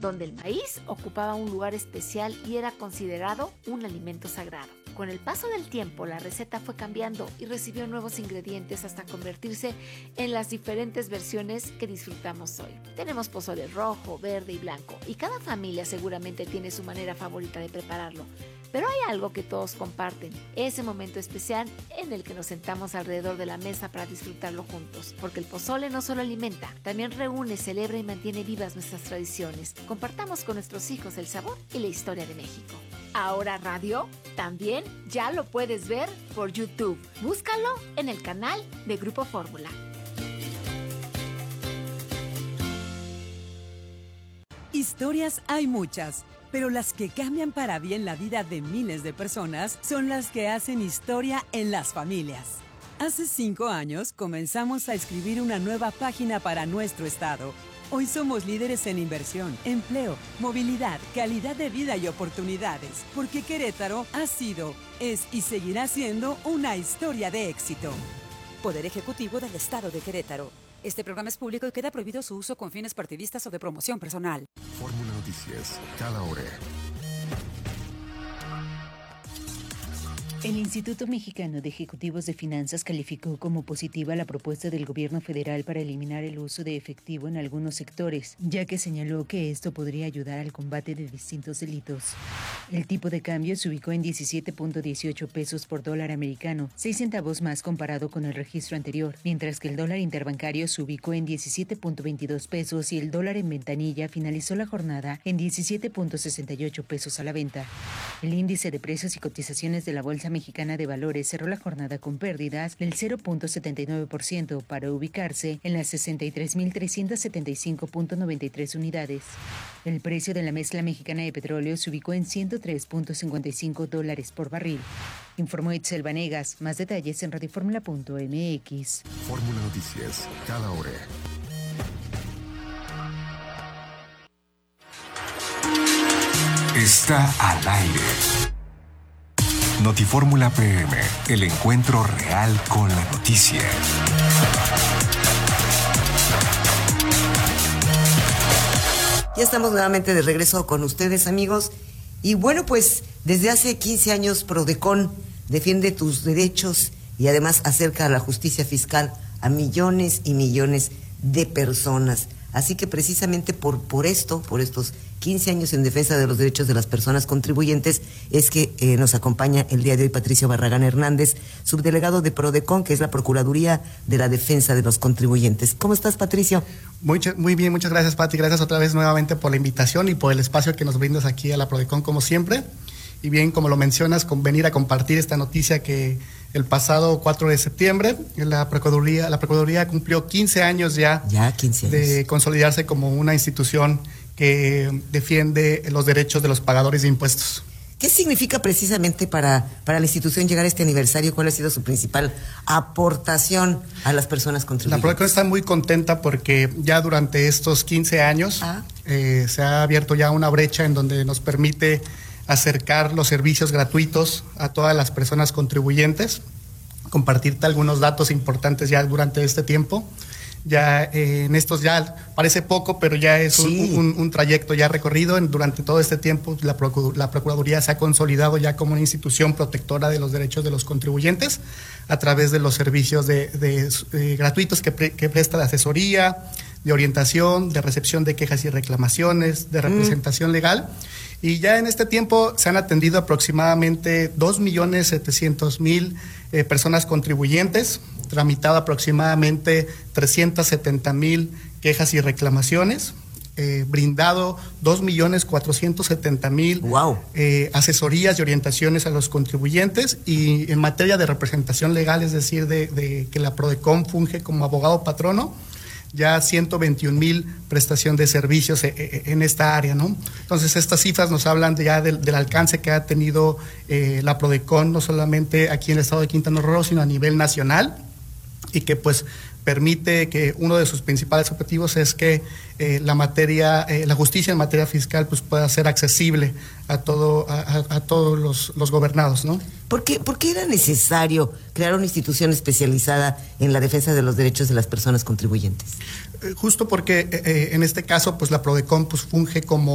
donde el maíz ocupaba un lugar especial y era considerado un alimento sagrado. Con el paso del tiempo, la receta fue cambiando y recibió nuevos ingredientes hasta convertirse en las diferentes versiones que disfrutamos hoy. Tenemos pozole rojo, verde y blanco, y cada familia seguramente tiene su manera favorita de prepararlo. Pero hay algo que todos comparten, ese momento especial en el que nos sentamos alrededor de la mesa para disfrutarlo juntos. Porque el pozole no solo alimenta, también reúne, celebra y mantiene vivas nuestras tradiciones. Compartamos con nuestros hijos el sabor y la historia de México. Ahora Radio también ya lo puedes ver por YouTube. Búscalo en el canal de Grupo Fórmula. Historias hay muchas, pero las que cambian para bien la vida de miles de personas son las que hacen historia en las familias. Hace 5 años comenzamos a escribir una nueva página para nuestro estado. Hoy somos líderes en inversión, empleo, movilidad, calidad de vida y oportunidades, porque Querétaro ha sido, es y seguirá siendo una historia de éxito. Poder Ejecutivo del Estado de Querétaro. Este programa es público y queda prohibido su uso con fines partidistas o de promoción personal. Fórmula Noticias, cada hora. El Instituto Mexicano de Ejecutivos de Finanzas calificó como positiva la propuesta del gobierno federal para eliminar el uso de efectivo en algunos sectores, ya que señaló que esto podría ayudar al combate de distintos delitos. El tipo de cambio se ubicó en 17.18 pesos por dólar americano, 6 centavos más comparado con el registro anterior, mientras que el dólar interbancario se ubicó en 17.22 pesos y el dólar en ventanilla finalizó la jornada en 17.68 pesos a la venta. El índice de precios y cotizaciones de la Bolsa Mexicana de Valores cerró la jornada con pérdidas del 0.79% para ubicarse en las 63.375.93 unidades. El precio de la mezcla mexicana de petróleo se ubicó en $103.55 por barril. Informó Itzel Vanegas. Más detalles en radioformula.mx. Fórmula Noticias, cada hora. Está al aire. Notifórmula PM, el encuentro real con la noticia. Ya estamos nuevamente de regreso con ustedes, amigos. Y bueno, pues desde hace 15 años Prodecon defiende tus derechos y además acerca a la justicia fiscal a millones y millones de personas. Así que precisamente por estos 15 años en defensa de los derechos de las personas contribuyentes, es que nos acompaña el día de hoy Patricio Barragán Hernández, subdelegado de Prodecon, que es la Procuraduría de la Defensa de los Contribuyentes. ¿Cómo estás, Patricio? Muy bien, muchas gracias, Pati. Gracias otra vez nuevamente por la invitación y por el espacio que nos brindas aquí a la Prodecon, como siempre. Y bien, como lo mencionas, con venir a compartir esta noticia que el pasado 4 de septiembre la Procuraduría cumplió 15 años ya 15 años de consolidarse como una institución que defiende los derechos de los pagadores de impuestos. ¿Qué significa precisamente para la institución llegar a este aniversario? ¿Cuál ha sido su principal aportación a las personas contribuyentes? La Prodecon está muy contenta porque ya durante estos 15 años se ha abierto ya una brecha en donde nos permite acercar los servicios gratuitos a todas las personas contribuyentes, compartirte algunos datos importantes ya durante este tiempo. Ya en estos ya parece poco, pero ya es un trayecto ya recorrido. Durante todo este tiempo la Procuraduría se ha consolidado ya como una institución protectora de los derechos de los contribuyentes a través de los servicios gratuitos que presta de asesoría, de orientación, de recepción de quejas y reclamaciones, de representación legal. Y ya en este tiempo se han atendido aproximadamente 2.700.000 personas contribuyentes, tramitado aproximadamente 370.000 quejas y reclamaciones, brindado 2.470.000 asesorías y orientaciones a los contribuyentes, y en materia de representación legal, es decir, de que la Prodecon funge como abogado patrono, ya 121.000 prestación de servicios en esta área, ¿no? Entonces estas cifras nos hablan ya del alcance que ha tenido la Prodecon, no solamente aquí en el estado de Quintana Roo, sino a nivel nacional, y que pues permite que uno de sus principales objetivos es que la justicia en materia fiscal pues pueda ser accesible a todos los gobernados, ¿no? ¿Por qué era necesario crear una institución especializada en la defensa de los derechos de las personas contribuyentes? Justo porque en este caso pues la Prodecon pues funge como